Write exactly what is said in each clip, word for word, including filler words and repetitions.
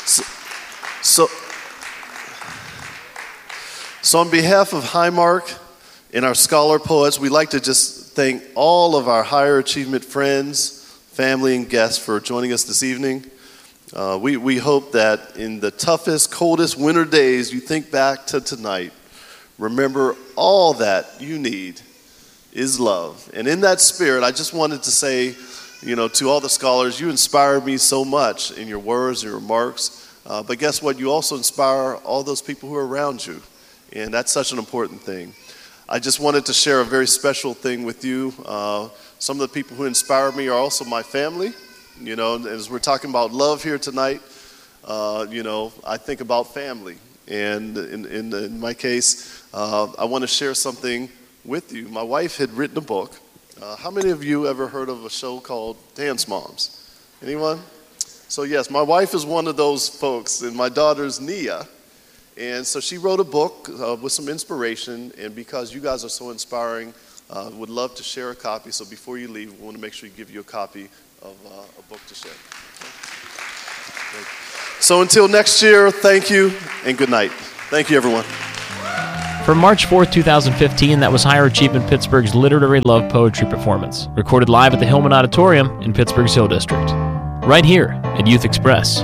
So, so, so on behalf of Highmark and our Scholar Poets, we'd like to just thank all of our higher achievement friends, family, and guests for joining us this evening. Uh, we, we hope that in the toughest, coldest winter days, you think back to tonight. Remember, all that you need is love. And in that spirit, I just wanted to say, you know, to all the scholars, you inspired me so much in your words, your remarks. Uh, but guess what? You also inspire all those people who are around you. And that's such an important thing. I just wanted to share a very special thing with you. Uh, some of the people who inspire me are also my family. You know, as we're talking about love here tonight, uh, you know, I think about family. And in, in, in my case, uh, I want to share something with you. My wife had written a book. Uh, how many of you ever heard of a show called Dance Moms? Anyone? So yes, my wife is one of those folks, and my daughter's Nia. And so she wrote a book uh, with some inspiration, and because you guys are so inspiring, uh, would love to share a copy. So before you leave, we want to make sure you give you a copy of uh, a book to share. So until next year, thank you and good night. Thank you, everyone. From March fourth, twenty fifteen, that was Higher Achievement Pittsburgh's Literary Love Poetry Performance, recorded live at the Hillman Auditorium in Pittsburgh's Hill District. Right here at Youth Express.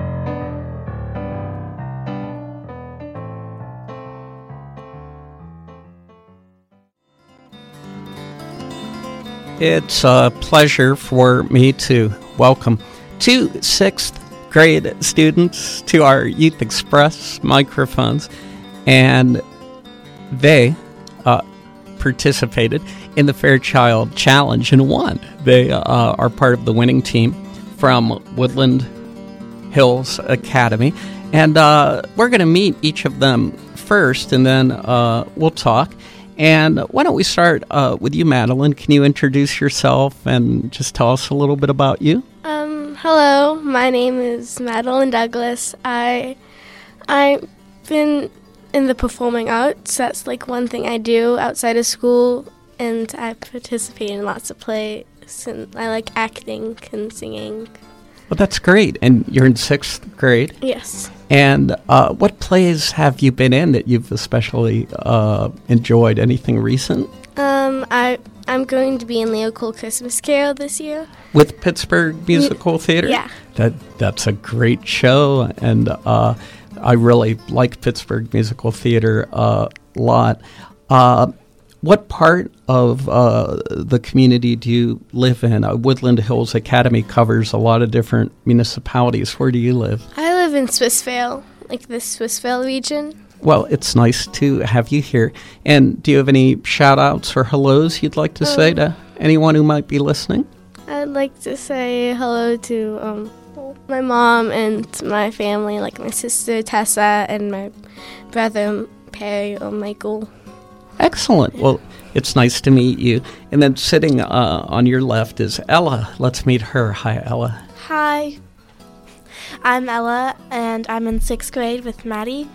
It's a pleasure for me to welcome two sixth grade students to our Youth Express microphones, and they uh, participated in the Fairchild Challenge and won. They uh, are part of the winning team from Woodland Hills Academy, and uh, we're going to meet each of them first, and then uh, we'll talk. And why don't we start uh, with you, Madeline? Can you introduce yourself and just tell us a little bit about you? Um, hello, my name is Madeline Douglas. I, I've been in the performing arts. That's like one thing I do outside of school, and I participate in lots of plays, and I like acting and singing. Well, that's great. And you're in sixth grade? Yes. And uh, what plays have you been in that you've especially uh, enjoyed? Anything recent? Um, I, I'm going to be in Leo Cole Christmas Carol this year. With Pittsburgh Musical Theater? Yeah. That That's a great show, and uh, I really like Pittsburgh Musical Theater a lot. Uh, what part of uh, the community do you live in? Uh, Woodland Hills Academy covers a lot of different municipalities. Where do you live? I live in Swissvale, like the Swissvale region. Well, it's nice to have you here. And do you have any shout-outs or hellos you'd like to um, say to anyone who might be listening? I'd like to say hello to um, my mom and my family, like my sister Tessa and my brother Perry or Michael. Excellent. Well, it's nice to meet you. And then sitting uh, on your left is Ella. Let's meet her. Hi, Ella. Hi. I'm Ella, and I'm in sixth grade with Maddie.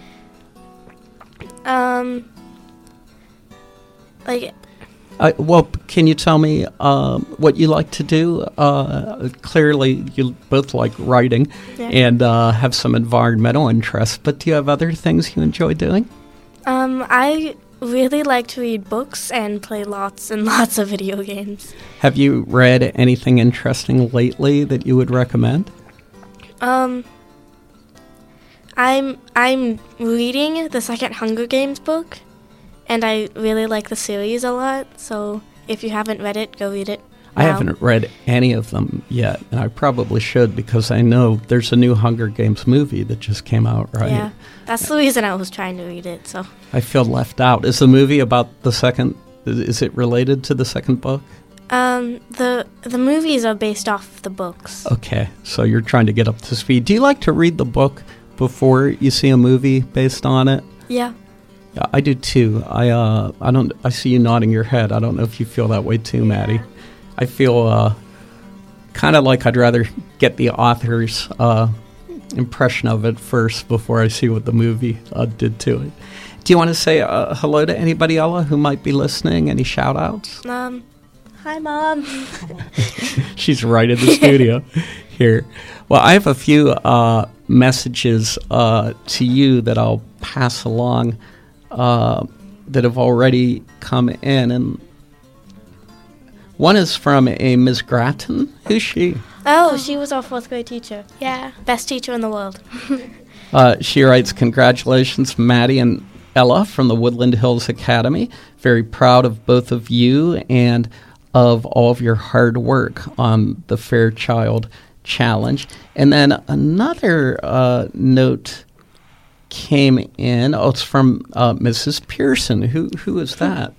Um, like... Uh, well, can you tell me um, what you like to do? Uh, clearly, you both like writing yeah. and uh, have some environmental interests, but do you have other things you enjoy doing? Um, I really like to read books and play lots and lots of video games. Have you read anything interesting lately that you would recommend? Um, I'm I'm reading the second Hunger Games book, and I really like the series a lot, so if you haven't read it, go read it now. I haven't read any of them yet, and I probably should because I know there's a new Hunger Games movie that just came out, right? Yeah, that's the reason I was trying to read it, so. I feel left out. Is the movie about the second, is it related to the second book? Um, the the movies are based off the books. Okay, so you're trying to get up to speed. Do you like to read the book before you see a movie based on it? Yeah. Yeah, I do too. I uh, I don't. I see you nodding your head. I don't know if you feel that way too, Maddie. I feel uh, kind of like I'd rather get the author's uh, impression of it first before I see what the movie uh, did to it. Do you want to say uh, hello to anybody, Ella, who might be listening? Any shout-outs? Um, hi, Mom. She's right in the studio here. Well, I have a few uh, messages uh, to you that I'll pass along uh, that have already come in. And one is from a Miz Grattan. Who's she? Oh, she was our fourth grade teacher. Yeah. Best teacher in the world. Uh, she writes, "Congratulations, Maddie and Ella from the Woodland Hills Academy. Very proud of both of you and of all of your hard work on the Fairchild Challenge." And then another uh, note came in. Oh, it's from uh, Missus Pearson. Who Who is that?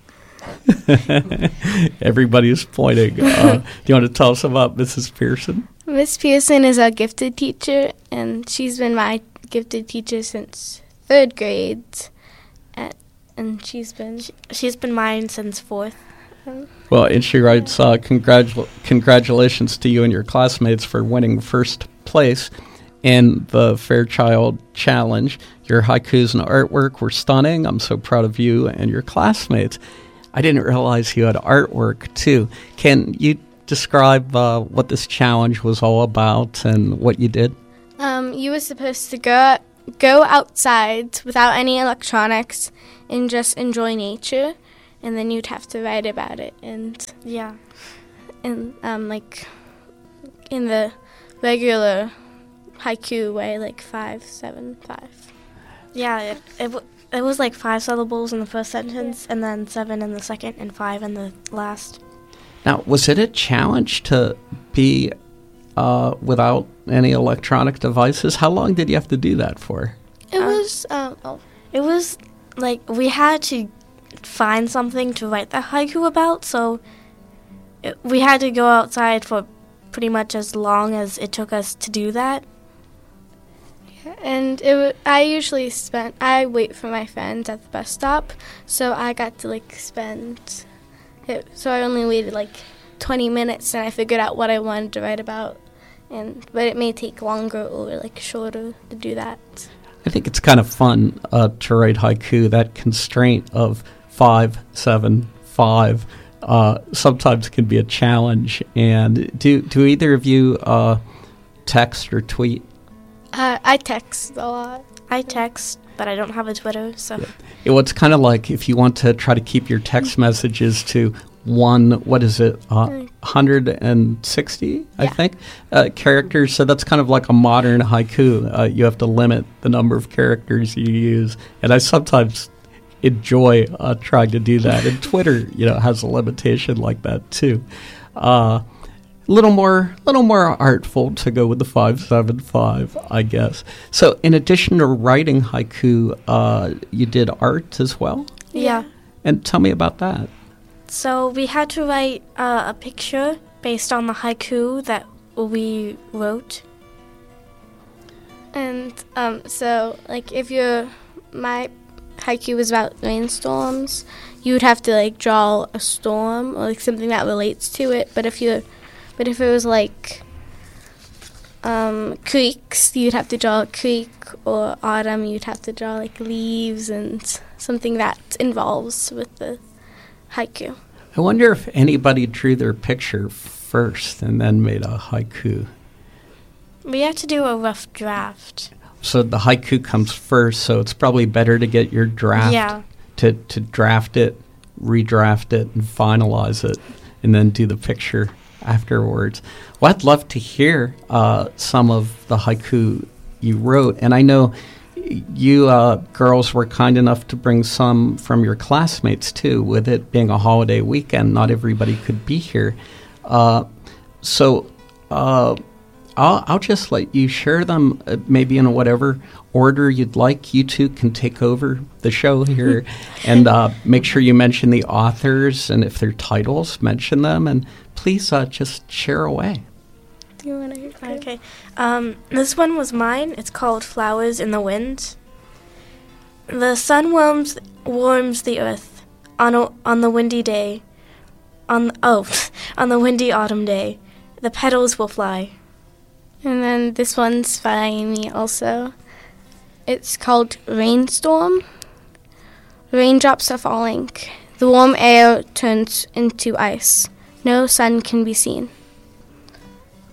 Everybody's pointing. Uh, do you want to tell us about Missus Pearson? Miss Pearson is our gifted teacher, and she's been my gifted teacher since third grade. At, and she's been She, she's been mine since fourth. Well, and she writes, uh, Congratu- congratulations to you and your classmates for winning first place in the Fairchild Challenge. Your haikus and artwork were stunning. I'm so proud of you and your classmates. I didn't realize you had artwork, too. Can you describe uh, what this challenge was all about and what you did? Um, you were supposed to go go outside without any electronics and just enjoy nature, and then you'd have to write about it and Yeah. and um like in the regular haiku way, like five, seven, five. Yeah, it, it, w- it was like five syllables in the first sentence, and then seven in the second, and five in the last. Now, was it a challenge to be uh, without any electronic devices? How long did you have to do that for? It Uh, was um oh It was like we had to find something to write the haiku about, so it, we had to go outside for pretty much as long as it took us to do that. and it w- I usually spent I wait for my friends at the bus stop, so I got to like spend it, so I only waited like twenty minutes, and I figured out what I wanted to write about, and but it may take longer or like shorter to do that. I think it's kind of fun uh, to write haiku. That constraint of five, seven, five uh, sometimes can be a challenge. And do do either of you uh, text or tweet? Uh, I text a lot. I text, but I don't have a Twitter, so It, well, it's kind of like if you want to try to keep your text messages to one, what is it, uh, one hundred sixty, I Yeah. think, uh, characters. So that's kind of like a modern haiku. Uh, you have to limit the number of characters you use. And I sometimes enjoy uh, trying to do that. And Twitter, you know, has a limitation like that too. Uh, little more, little more artful to go with the five seven five, I guess. So, in addition to writing haiku, uh, you did art as well. yeah. And tell me about that. So we had to write uh, a picture based on the haiku that we wrote. And um, so, like, if you're, my haiku was about rainstorms, you would have to, like, draw a storm or, like, something that relates to it. But if you, but if it was, like, um, creeks, you'd have to draw a creek, or autumn, you'd have to draw, like, leaves and something that involves with the haiku. I wonder if anybody drew their picture first and then made a haiku. We had to do a rough draft. So the haiku comes first, so it's probably better to get your draft, Yeah. to, to draft it, redraft it, and finalize it, and then do the picture afterwards. Well, I'd love to hear uh, some of the haiku you wrote. And I know you uh, girls were kind enough to bring some from your classmates, too. With it being a holiday weekend, not everybody could be here. Uh, so uh, I'll, I'll just let you share them, uh, maybe in whatever order you'd like. You two can take over the show here and uh, make sure you mention the authors, and if they're titles, mention them. And please uh, just share away. Do you want to hear? Okay. Um, this one was mine. It's called Flowers in the Wind. The sun warms warms the earth on a, on the windy day. On oh, on the windy autumn day, the petals will fly. And then this one's by me also. It's called Rainstorm. Raindrops are falling. The warm air turns into ice. No sun can be seen.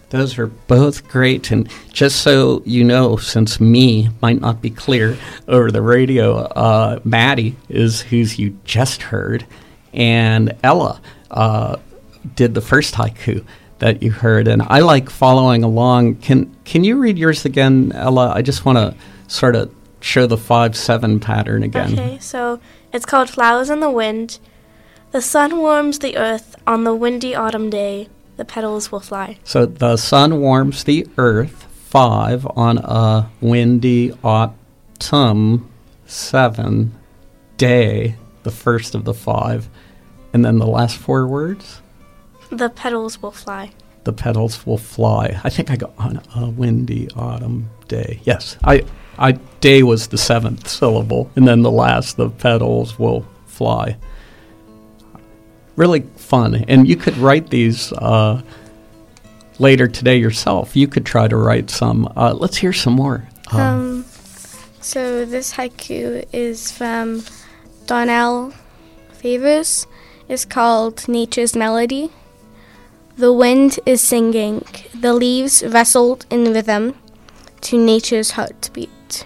Those are both great. And just so you know, since me might not be clear over the radio, uh, Maddie is who you just heard, and Ella uh, did the first haiku that you heard. And I like following along. Can can you read yours again, Ella? I just want to sort of show the five seven pattern again. Okay, so it's called Flowers in the Wind. The sun warms the earth on the windy autumn day. The petals will fly. So the sun warms the earth, five, on a windy autumn, seven, day, the first of the five. And then the last four words? The petals will fly. The petals will fly. I think I got on a windy autumn day. Yes, I, I day was the seventh syllable, and then the last, the petals will fly. Really fun. And you could write these uh, later today yourself. You could try to write some. Uh, let's hear some more. Um, Um, so this haiku is from Donnell Favors. It's called Nature's Melody. The wind is singing. The leaves wrestled in rhythm to nature's heartbeat.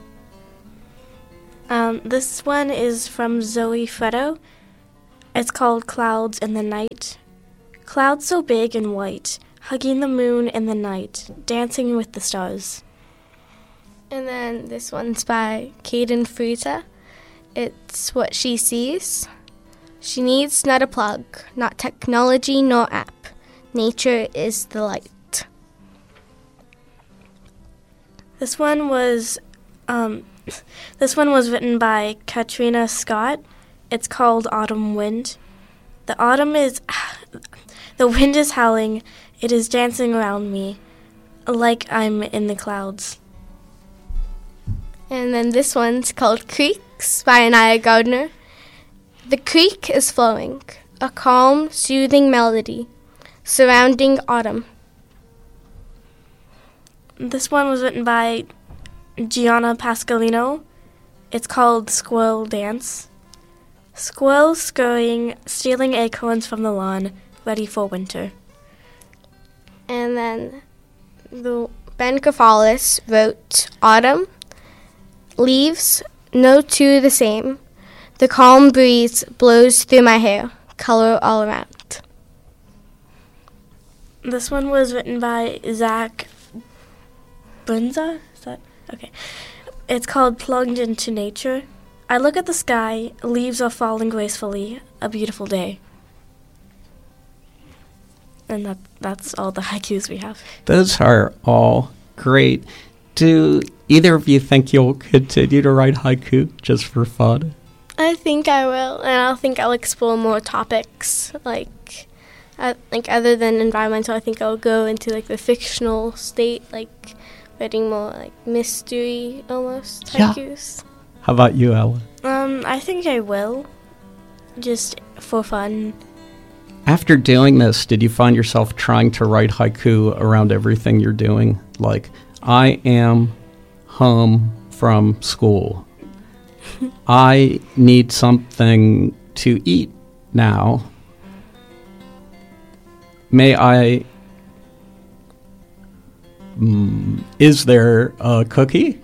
Um, this one is from Zoe Fretto. It's called Clouds in the Night. Clouds so big and white, hugging the moon in the night, dancing with the stars. And then this one's by Caden Frieza. It's What She Sees. She needs not a plug, not technology nor app. Nature is the light. This one was, um, this one was written by Katrina Scott. It's called Autumn Wind. The autumn is, the wind is howling. It is dancing around me, like I'm in the clouds. And then this one's called Creeks by Anaya Gardner. The creek is flowing, a calm, soothing melody, surrounding autumn. This one was written by Gianna Pascalino. It's called Squirrel Dance. Squirrels scurrying, stealing acorns from the lawn, ready for winter. And then the Ben Kafalis wrote Autumn. Leaves, no two the same. The calm breeze blows through my hair, color all around. This one was written by Zach Brunza. Is that okay? It's called Plugged into Nature. I look at the sky, leaves are falling gracefully, a beautiful day. And that that's all the haikus we have. Those are all great. Do either of you think you'll continue to write haiku just for fun? I think I will, and I think I'll explore more topics, like, I think other than environmental. I think I'll go into like the fictional state, like writing more like mystery almost Yeah. haikus. How about you, Ella? Um, I think I will, just for fun. After doing this, did you find yourself trying to write haiku around everything you're doing? Like, I am home from school. I need something to eat now. May I... Mm, is there a cookie?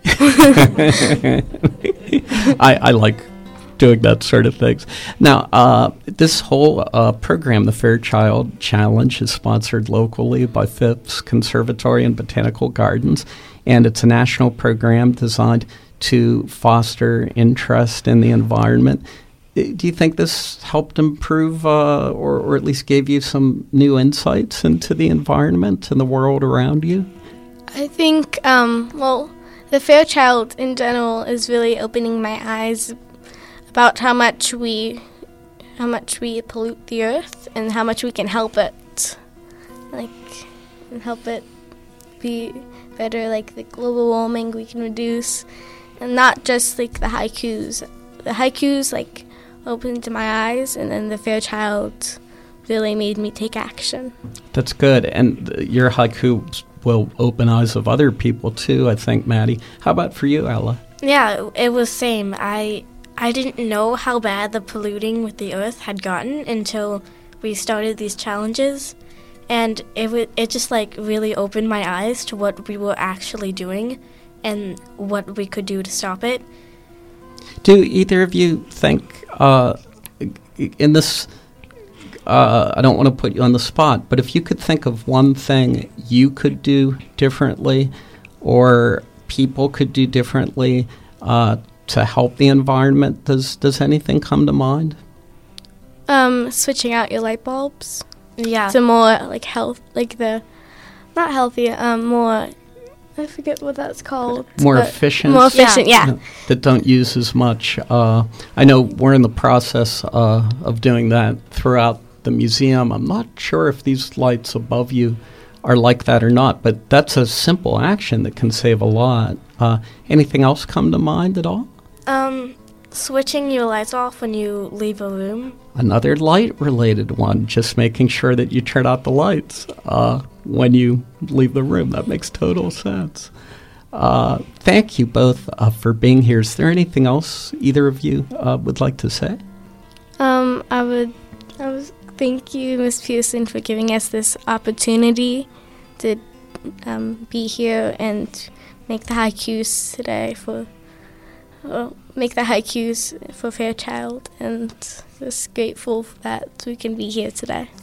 I, I like doing that sort of things. Now, uh, this whole uh, program, the Fairchild Challenge, is sponsored locally by Phipps Conservatory and Botanical Gardens, and it's a national program designed to foster interest in the environment. Do you think this helped improve uh, or, or at least gave you some new insights into the environment and the world around you? I think, um, well, the Fairchild in general is really opening my eyes about how much we, how much we pollute the earth and how much we can help it, like, and help it be better. Like the global warming we can reduce, and not just like the haikus. The haikus like opened my eyes, and then the Fairchild really made me take action. That's good, and th- your haiku will open eyes of other people too, I think, Maddie. How about for you, Ella? Yeah, it was same. I I didn't know how bad the polluting with the earth had gotten until we started these challenges. and it w- it just like really opened my eyes to what we were actually doing and what we could do to stop it. Do either of you think uh, in this, uh, I don't want to put you on the spot, but if you could think of one thing you could do differently or people could do differently uh, to help the environment, does does anything come to mind? Um, switching out your light bulbs Yeah. to more like health, like the not healthy, um, more. I forget what that's called. More but efficient? More efficient, yeah. Yeah, that don't use as much. Uh, I know we're in the process uh, of doing that throughout the museum. I'm not sure if these lights above you are like that or not, but that's a simple action that can save a lot. Uh, anything else come to mind at all? Um, switching your lights off when you leave a room. Another light-related one, just making sure that you turn out the lights uh, when you leave the room. That makes total sense. Uh, thank you both uh, for being here. Is there anything else either of you uh, would like to say? Um, I would, I was thank you, Miss Pearson, for giving us this opportunity to um, be here and make the haikus today for, well, make the haikus for Fairchild, and just grateful that we can be here today.